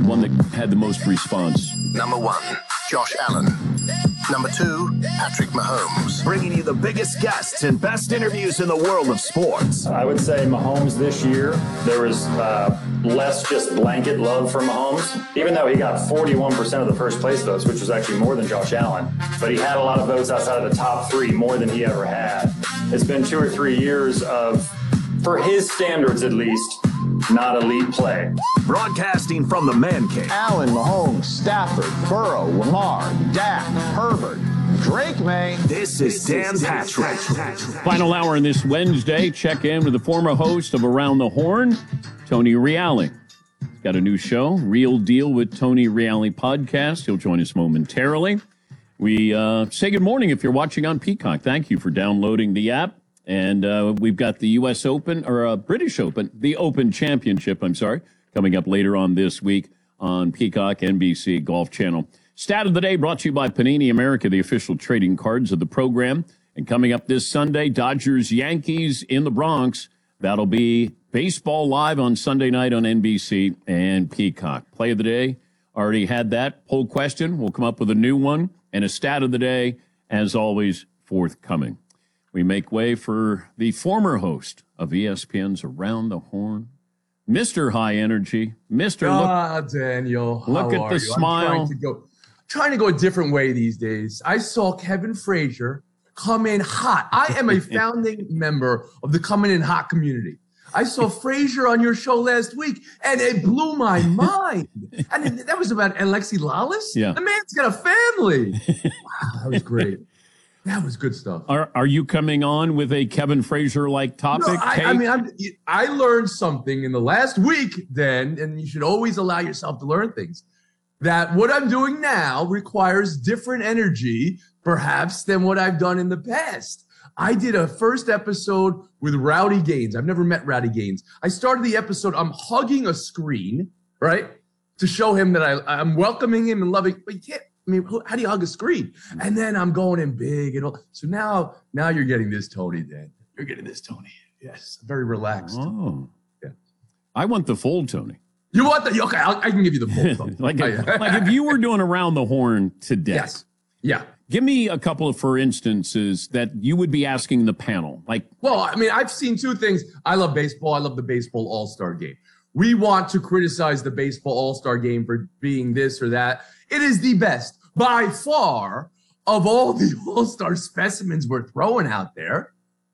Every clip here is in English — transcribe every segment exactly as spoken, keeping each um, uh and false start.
one that had the most response. Number one, Josh Allen. Number two, Patrick Mahomes. Bringing you the biggest guests and best interviews in the world of sports. I would say Mahomes this year, there was uh, less just blanket love for Mahomes, even though he got forty-one percent of the first place votes, which was actually more than Josh Allen. But he had a lot of votes outside of the top three, more than he ever had. It's been two or three years of, for his standards at least, not elite play. Broadcasting from the man cave. Allen, Mahomes, Stafford, Burrow, Lamar, Dak, Herbert, Drake, May. This is Dan Patrick. Final hour on this Wednesday. Check in with the former host of Around the Horn, Tony Reale. He's got a new show, Real Deal with Tony Reale podcast. He'll join us momentarily. We uh, say good morning if you're watching on Peacock. Thank you for downloading the app. And uh, we've got the U S Open, or uh, British Open, the Open Championship, I'm sorry, coming up later on this week on Peacock, N B C, Golf Channel. Stat of the day brought to you by Panini America, the official trading cards of the program. And coming up this Sunday, Dodgers-Yankees in the Bronx. That'll be baseball live on Sunday night on N B C and Peacock. Play of the day, already had that. Poll question, we'll come up with a new one. And a stat of the day, as always, forthcoming. We make way for the former host of E S P N's Around the Horn, Mister High Energy, Mister Ah, Look, Daniel, look how at are the you? smile. I'm trying to, go, trying to go a different way these days. I saw Kevin Frazier come in hot. I am a founding member of the coming in hot community. I saw Frazier on your show last week, and it blew my mind. And that was about Alexi Lalas? Yeah. The man's got a family. Wow, that was great. That was good stuff. Are are you coming on with a Kevin Frazier-like topic? No, I, I mean, I'm, I learned something in the last week, Dan, and you should always allow yourself to learn things. That what I'm doing now requires different energy, perhaps, than what I've done in the past. I did a first episode with Rowdy Gaines. I've never met Rowdy Gaines. I started the episode, I'm hugging a screen, right, to show him that I, I'm welcoming him and loving. But you can't. I mean, how do you hug a screen? And then I'm going in big and all. So now, now you're getting this Tony, Dan. You're getting this Tony. Yes, very relaxed. Oh, yeah. I want the full Tony. You want the okay? I'll, I can give you the full Tony. like, Oh, if, yeah. like if you were doing Around the Horn today. Yes. Yeah. Give me a couple of, for instances, that you would be asking the panel. Like, well, I mean, I've seen two things. I love baseball. I love the baseball All-Star game. We want to criticize the baseball All-Star game for being this or that. It is the best by far of all the All-Star specimens we're throwing out there.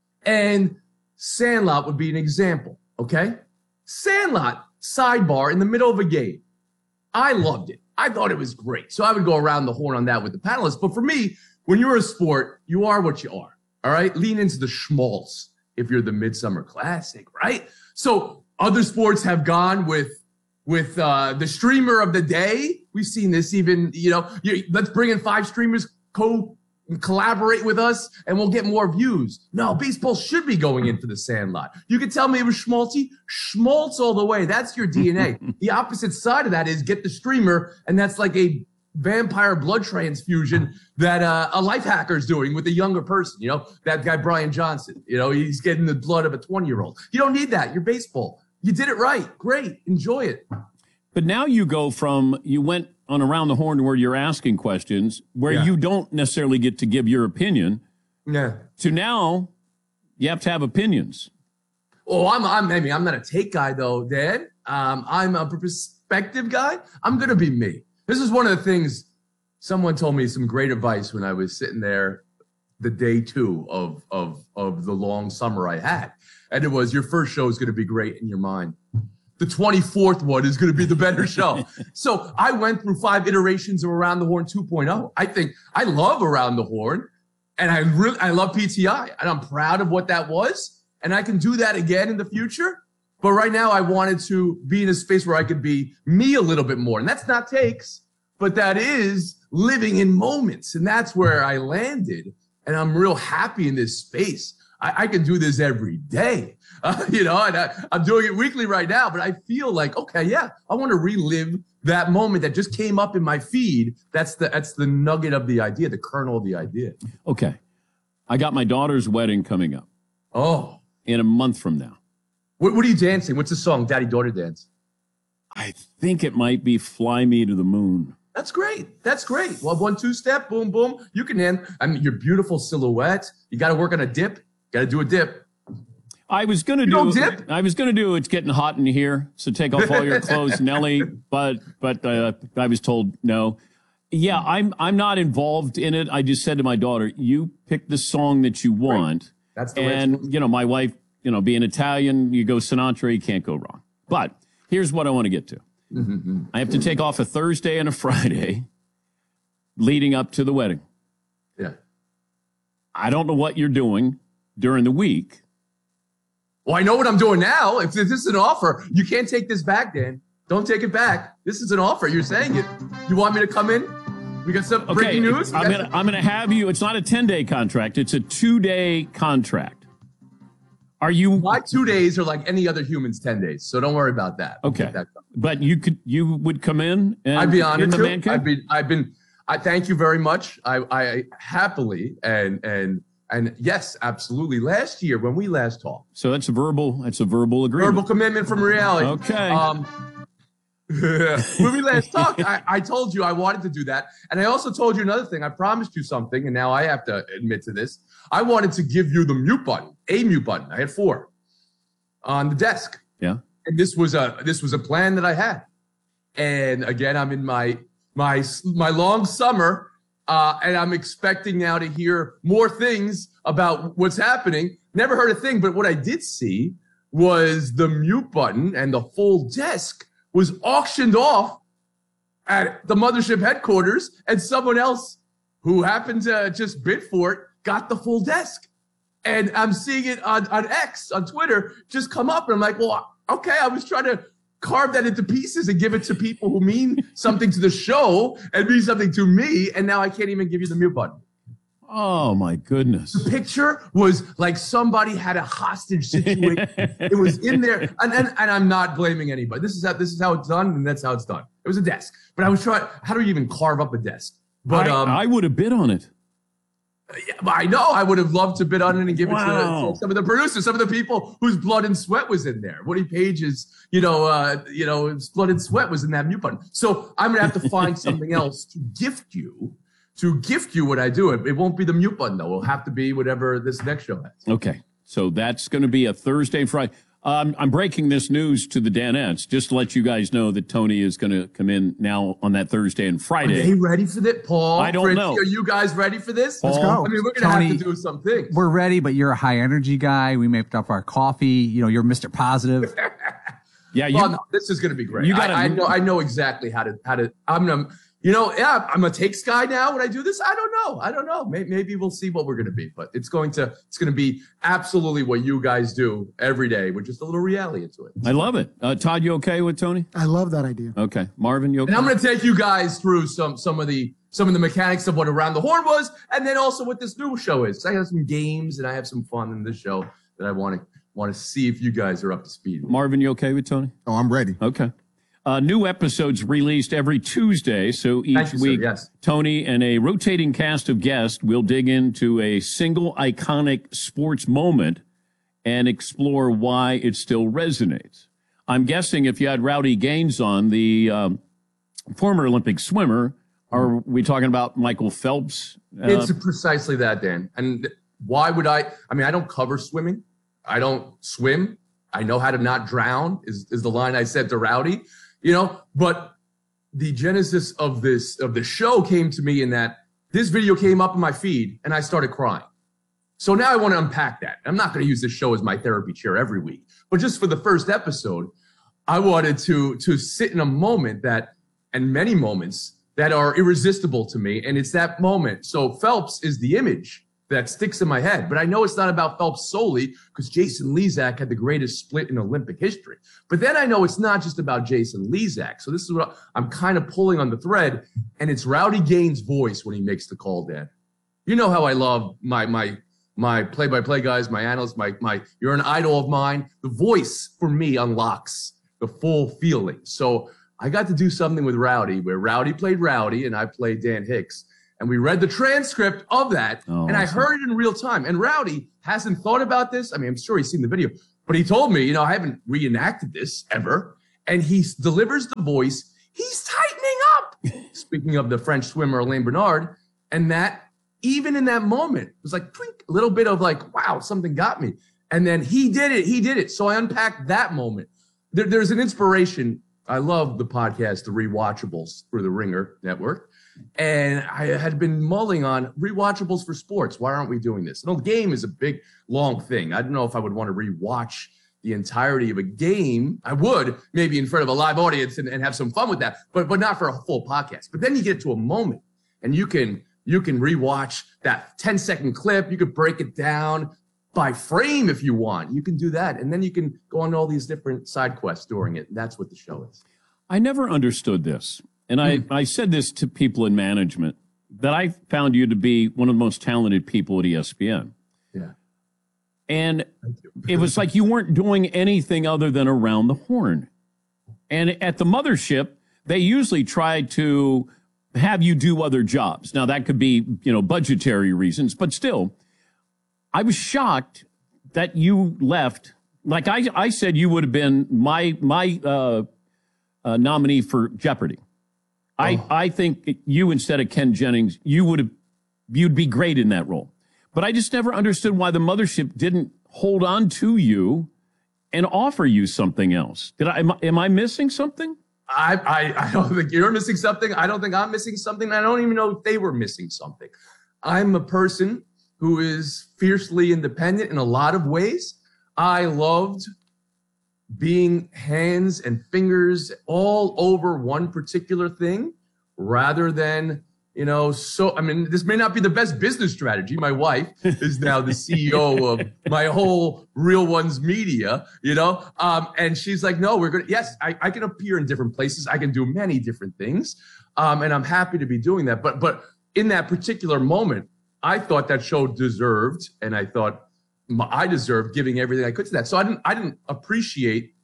And Sandlot would be an example, okay? Sandlot, sidebar, in the middle of a game. I loved it. I thought it was great. So I would go around the horn on that with the panelists. But for me, when you're a sport, you are what you are, all right? Lean into the schmaltz if you're the Midsummer Classic, right? So other sports have gone with with uh, the streamer of the day. We've seen this even, you know, you, let's bring in five streamers, co collaborate with us, and we'll get more views. No, baseball should be going in for the Sandlot. You could tell me it was schmaltzy. Schmaltz all the way. That's your D N A. The opposite side of that is get the streamer, and that's like a vampire blood transfusion that uh, a life hacker is doing with a younger person. You know, that guy Brian Johnson. You know, he's getting the blood of a twenty-year-old. You don't need that. You're baseball. You did it right. Great. Enjoy it. but now you go from, you went on Around the Horn where you're asking questions, where Yeah. you don't necessarily get to give your opinion, Yeah. to now you have to have opinions. Oh, I'm, I'm, I mean, I'm not a take guy though, Dad. Um, I'm a perspective guy. I'm going to be me. This is one of the things someone told me some great advice when I was sitting there the day two of, of, of the long summer I had. And it was, your first show is going to be great in your mind. The twenty-fourth one is going to be the better show. So I went through five iterations of Around the Horn two point oh. I think I love Around the Horn, and I really, I love P T I, and I'm proud of what that was. And I can do that again in the future. But right now I wanted to be in a space where I could be me a little bit more. And that's not takes, but that is living in moments. And that's where I landed. And I'm real happy in this space. I, I can do this every day, uh, you know, and I, I'm doing it weekly right now, but I feel like, okay, yeah, I want to relive that moment that just came up in my feed. That's the, that's the nugget of the idea, the kernel of the idea. Okay. I got my daughter's wedding coming up Oh, in a month from now. what, what are you dancing? What's the song? Daddy Daughter Dance. I think it might be Fly Me to the Moon. That's great. That's great. Well, one, two step, boom, boom. You can end. I mean, your beautiful silhouette. You got to work on a dip. Got to do a dip. I was going to do, dip? I was going to do, it's getting hot in here, so take off all your clothes, Nelly, but, but uh, I was told no. Yeah, I'm, I'm not involved in it. I just said to my daughter, you pick the song that you want. Right. That's the and, way you know, my wife, you know, being Italian, you go Sinatra, you can't go wrong. But here's what I want to get to. Mm-hmm. I have to take off a Thursday and a Friday leading up to the wedding. Yeah. I don't know what you're doing during the week. Well, I know what I'm doing now. If this is an offer, you can't take this back, Dan. Don't take it back. This is an offer. You're saying it. You want me to come in? We got some okay, breaking news. I'm gonna I'm gonna have you. It's not a ten-day contract. It's a two-day contract. Are you? My two days are like any other human's ten days, so don't worry about that. Okay, that but you could you would come in. And I'd be honored in the to. man cave? I've been I've been. I thank you very much. I I happily and and. And yes, absolutely. Last year when we last talked. So that's a verbal, that's a verbal agreement. Verbal commitment from reality. Okay. Um, when we last talked, I, I told you I wanted to do that. And I also told you another thing. I promised you something, and now I have to admit to this. I wanted to give you the mute button, a mute button. I had four on the desk. Yeah. And this was a this was a plan that I had. And again, I'm in my my my long summer. Uh, and I'm expecting now to hear more things about what's happening. Never heard a thing, but what I did see was the mute button and the full desk was auctioned off at the mothership headquarters, and someone else who happened to just bid for it got the full desk. And I'm seeing it on, on X, on Twitter, just come up, and I'm like, well, okay, I was trying to carve that into pieces and give it to people who mean something to the show and mean something to me, and now I can't even give you the mute button. Oh my goodness. The picture was like somebody had a hostage situation. It was in there, and, and and I'm not blaming anybody. This is how this is how it's done, and that's how it's done. It was a desk. But I was trying, how do you even carve up a desk? But I, um I would have bid on it. Yeah, I know. I would have loved to bid on it and give wow. it to some of the producers, some of the people whose blood and sweat was in there. Woody Page's, you know, uh, you know, his blood and sweat was in that mute button. So I'm gonna have to find something else to gift you, to gift you what I do. It, it won't be the mute button though. It'll have to be whatever this next show has. Okay, so that's going to be a Thursday, Friday. Um, I'm breaking this news to the Danettes just to let you guys know that Tony is going to come in now on that Thursday and Friday. Are they ready for that, Paul? I don't Fritzy, know. Are you guys ready for this? Let's go. I mean, we're going to have to do some things. We're ready, but you're a high energy guy. We made up our coffee. You know, you're Mister Positive. yeah, you, well, no, this is going to be great. You gotta, I, I know. I know exactly how to how to. I'm gonna. You know, yeah, I'm a takes guy now when I do this. I don't know. I don't know. Maybe, maybe we'll see what we're going to be, but it's going to it's going to be absolutely what you guys do every day with just a little reality into it. I love it. Uh, Todd, you okay with Tony? I love that idea. Okay. Marvin, you okay? And I'm going to take you guys through some some of the some of the mechanics of what Around the Horn was, and then also what this new show is. I have some games and I have some fun in this show that I want to want to see if you guys are up to speed with. Marvin, you okay with Tony? Oh, I'm ready. Okay. Uh, new episodes released every Tuesday, so each you, week, sir. Yes. Tony and a rotating cast of guests will dig into a single iconic sports moment and explore why it still resonates. I'm guessing if you had Rowdy Gaines on, the um, former Olympic swimmer, are we talking about Michael Phelps? Uh, It's precisely that, Dan. And why would I? I mean, I don't cover swimming. I don't swim. I know how to not drown is, is the line I said to Rowdy. You know, but the genesis of this of the show came to me in that this video came up in my feed and I started crying. So now I want to unpack that. I'm not going to use this show as my therapy chair every week, but just for the first episode, I wanted to to sit in a moment that, and many moments that are irresistible to me, and it's that moment. So Phelps is the image that sticks in my head, but I know it's not about Phelps solely because Jason Lezak had the greatest split in Olympic history. But then I know it's not just about Jason Lezak. So this is what I'm kind of pulling on the thread, and it's Rowdy Gaines' voice when he makes the call, Dan. You know how I love my my my play-by-play guys, my analysts, my my. You're an idol of mine. The voice for me unlocks the full feeling. So I got to do something with Rowdy where Rowdy played Rowdy and I played Dan Hicks. And we read the transcript of that, oh, and I heard it in real time. And Rowdy hasn't thought about this. I mean, I'm sure he's seen the video, but he told me, you know, I haven't reenacted this ever. and he s- delivers the voice. He's tightening up. Speaking of the French swimmer Alain Bernard, and that even in that moment it was like twink, a little bit of like, wow, something got me. And then he did it. He did it. So I unpacked that moment. There, there's an inspiration. I love the podcast, The Rewatchables, for the Ringer Network. And I had been mulling on rewatchables for sports. Why aren't we doing this? No, the game is a big, long thing. I don't know if I would want to rewatch the entirety of a game. I would, maybe in front of a live audience and, and have some fun with that, but but not for a full podcast. But then you get to a moment and you can you can rewatch that ten second clip. You could break it down by frame if you want. You can do that. And then you can go on all these different side quests during it. And that's what the show is. I never understood this. And I, mm. I said this to people in management, that I found you to be one of the most talented people at E S P N. Yeah. And it was like you weren't doing anything other than Around the Horn. And at the mothership, they usually try to have you do other jobs. Now, that could be, you know, budgetary reasons, but still, I was shocked that you left. Like I, I said, you would have been my my uh, uh, nominee for Jeopardy. I, oh. I think you, instead of Ken Jennings, you would have, you'd be great in that role. But I just never understood why the mothership didn't hold on to you and offer you something else. Did I, am, I, am I missing something? I, I, I don't think you're missing something. I don't think I'm missing something. I don't even know if they were missing something. I'm a person who is fiercely independent in a lot of ways. I loved being hands and fingers all over one particular thing rather than, you know, so, I mean, this may not be the best business strategy. My wife is now the C E O of my whole Real Ones Media, you know, um, and she's like, no, we're going to, yes, I, I can appear in different places. I can do many different things. Um, and I'm happy to be doing that. But, but in that particular moment, I thought that show deserved, and I thought I deserved giving everything I could to that. So I didn't, I didn't appreciate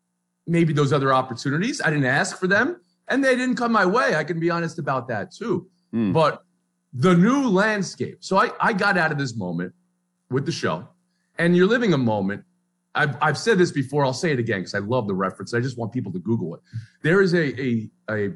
maybe those other opportunities. I didn't ask for them, and they didn't come my way. I can be honest about that too. Mm. But the new landscape. So I, I got out of this moment with the show, and you're living a moment. I've, I've said this before. I'll say it again because I love the reference. I just want people to Google it. There is a, a, a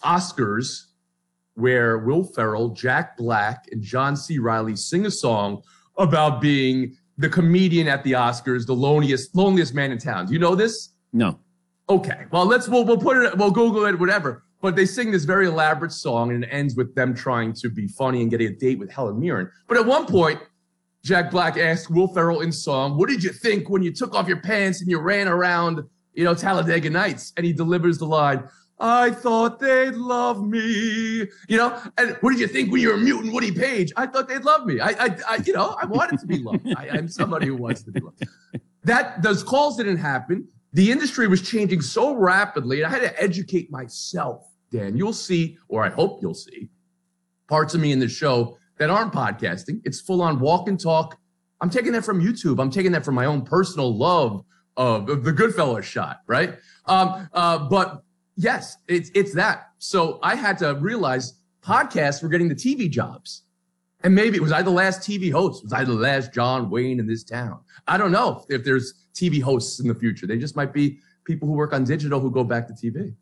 Oscars where Will Ferrell, Jack Black, and John C. Reilly sing a song about being the comedian at the Oscars, the loneliest, loneliest man in town. Do you know this? No. Okay. Well, let's we'll we'll put it. We'll Google it. Whatever. But they sing this very elaborate song, and it ends with them trying to be funny and getting a date with Helen Mirren. But at one point, Jack Black asked Will Ferrell in song, "What did you think when you took off your pants and you ran around, you know, Talladega Nights?" And he delivers the line, "I thought they'd love me." You know, and what did you think when you were mutant Woody Page? I thought they'd love me. I, I, I you know, I wanted to be loved. I, I'm somebody who wants to be loved. That those calls didn't happen. The industry was changing so rapidly, and I had to educate myself. Dan, you'll see, or I hope you'll see, parts of me in the show that aren't podcasting. It's full on walk and talk. I'm taking that from YouTube. I'm taking that from my own personal love of, of the Goodfellas shot, right? Um, uh, but yes, it's it's that. So I had to realize podcasts were getting the T V jobs. And maybe it was I the last T V host? Was I the last John Wayne in this town? I don't know if there's T V hosts in the future. They just might be people who work on digital who go back to T V.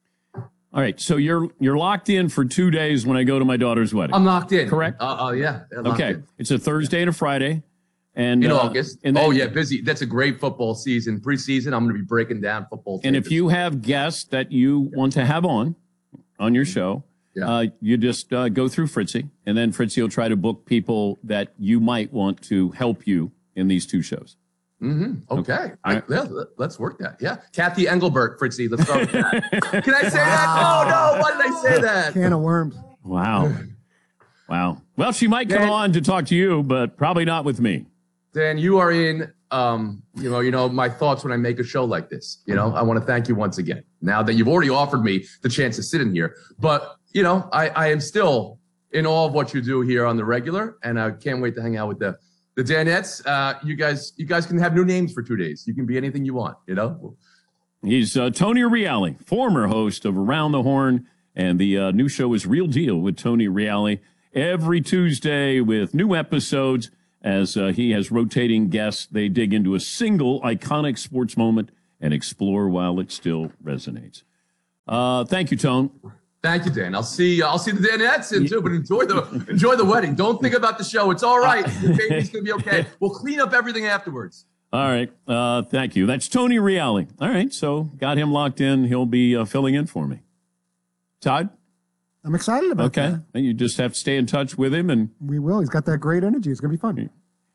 All right, so you're you're locked in for two days when I go to my daughter's wedding. I'm locked in. Correct? Oh, uh, uh, yeah. Okay, in. It's a Thursday and a Friday. And in uh, August. And then, oh, yeah, busy. That's a great football season. Preseason, I'm going to be breaking down football. And if you have guests that you want to have on, on your show, yeah. uh, you just uh, go through Fritzy, and then Fritzy will try to book people that you might want to help you in these two shows. Mm-hmm. Okay. okay. I, yeah, let's work that. Yeah. Kathy Engelbert, Fritzy. Let's start with that. Can I say wow. that? Oh, no. Why did I say that? Can of worms. Wow. Wow. Well, she might come Dan, on to talk to you, but probably not with me. Dan, you are in, um, you know, you know, my thoughts when I make a show like this. You know, I want to thank you once again. Now that you've already offered me the chance to sit in here. But, you know, I, I am still in awe of what you do here on the regular, and I can't wait to hang out with the The Danettes. Uh, you guys, you guys can have new names for two days. You can be anything you want, you know? He's uh, Tony Reale, former host of Around the Horn, and the uh, new show is Real Deal with Tony Reale every Tuesday with new episodes as uh, he has rotating guests. They dig into a single iconic sports moment and explore while it still resonates. Uh, thank you, Tone. Thank you, Dan. I'll see. I'll see the Danettes in too. But enjoy the enjoy the wedding. Don't think about the show. It's all right. Your baby's gonna be okay. We'll clean up everything afterwards. All right. Uh, thank you. That's Tony Reale. All right. So got him locked in. He'll be uh, filling in for me. Todd? I'm excited about okay. that. Okay. You just have to stay in touch with him. And we will. He's got that great energy. It's going to be fun.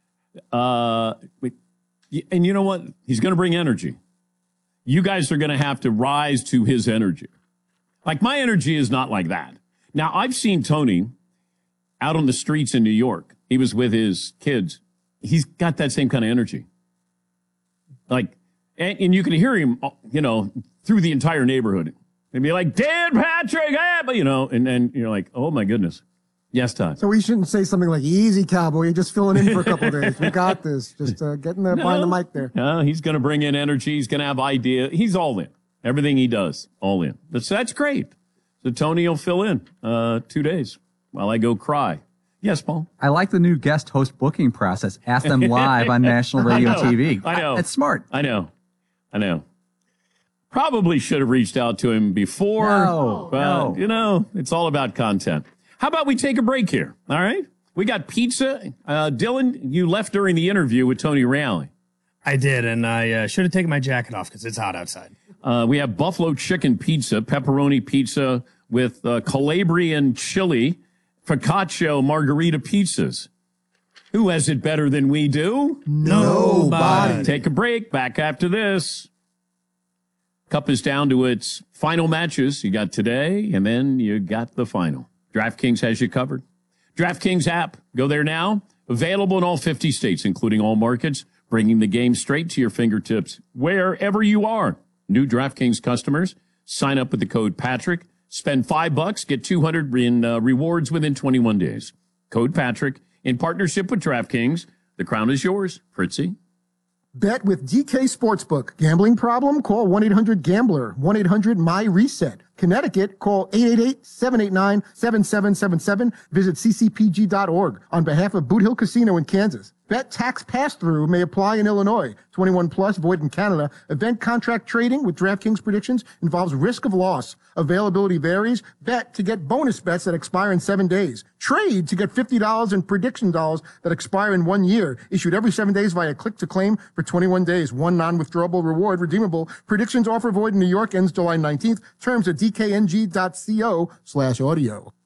Uh, and you know what? He's going to bring energy. You guys are going to have to rise to his energy. Like, my energy is not like that. Now, I've seen Tony out on the streets in New York. He was with his kids. He's got that same kind of energy. Like, and, and you can hear him, you know, through the entire neighborhood. And be like, Dan Patrick, ah! But, you know, and then you're like, oh, my goodness. Yes, Todd. So we shouldn't say something like, easy, cowboy. You're just filling in for a couple of days. We got this. Just uh, getting the, no, behind the mic there. No, he's going to bring in energy. He's going to have idea. He's all in. Everything he does, all in. That's, that's great. So Tony will fill in uh, two days while I go cry. Yes, Paul? I like the new guest host booking process. Ask them live on national radio I know, T V. I know. It's smart. I know. I know. Probably should have reached out to him before. No, but, no. you know, it's all about content. How about we take a break here? All right? We got pizza. Uh, Dylan, you left during the interview with Tony Reale. I did, and I uh, should have taken my jacket off because it's hot outside. Uh, we have buffalo chicken pizza, pepperoni pizza with uh, Calabrian chili, focaccia margarita pizzas. Who has it better than we do? Nobody. Take a break. Back after this. Cup is down to its final matches. You got today, and then you got the final. DraftKings has you covered. DraftKings app. Go there now. Available in all fifty states, including all markets, bringing the game straight to your fingertips wherever you are. New DraftKings customers, sign up with the code Patrick. Spend five bucks, get two hundred in uh, rewards within twenty-one days. Code Patrick in partnership with DraftKings. The crown is yours, Fritzy. Bet with D K Sportsbook. Gambling problem? Call one eight hundred gambler. one eight hundred my reset. Connecticut, call eight eight eight, seven eight nine, seven seven seven seven. Visit c c p g dot org. On behalf of Boot Hill Casino in Kansas. Bet tax pass-through may apply in Illinois. twenty-one plus, void in Canada. Event contract trading with DraftKings predictions involves risk of loss. Availability varies. Bet to get bonus bets that expire in seven days. Trade to get fifty dollars in prediction dollars that expire in one year. Issued every seven days via click to claim for twenty-one days. One non-withdrawable reward redeemable. Predictions offer void in New York ends July nineteenth. Terms at d k n g dot co slash audio.